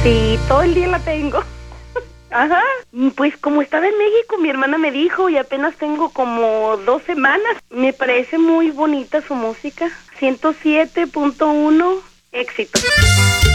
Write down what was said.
Sí, todo el día la tengo. Ajá, pues como estaba en México, mi hermana me dijo y apenas tengo como 2 semanas. Me parece muy bonita su música. 107.1, éxito.